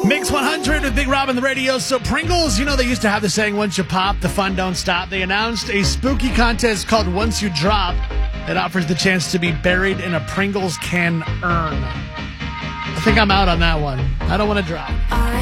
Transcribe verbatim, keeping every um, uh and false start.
Mix one hundred with Big Rob on the radio. So Pringles, you know they used to have the saying, once you pop, the fun don't stop. They announced a spooky contest called Once You Drop that offers the chance to be buried in a Pringles can urn. I think I'm out on that one. I don't want to drop.